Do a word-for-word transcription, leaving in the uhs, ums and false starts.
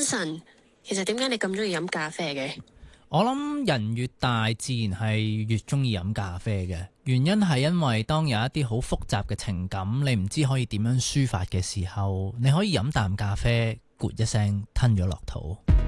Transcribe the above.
Jason，其實點解你咁中意飲咖啡嘅？ 我諗人越大，自然係越中意飲咖啡嘅。原因係因為當有一啲好複雜嘅情感，你唔知可以點樣抒發嘅時候，你可以飲啖咖啡，咕一聲吞咗落肚。